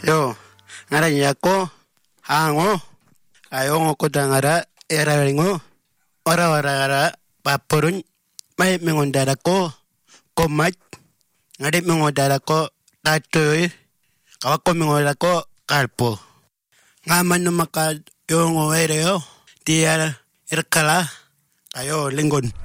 Yo, ngarannya ko hango ayo ngoko dangara era ringo ora paporun mai mengondara ko komat ngade mengondara ko tatoy kawako mengondara ko kalpo ngaman no maka yo ngo ereo dia erkala ayo linggon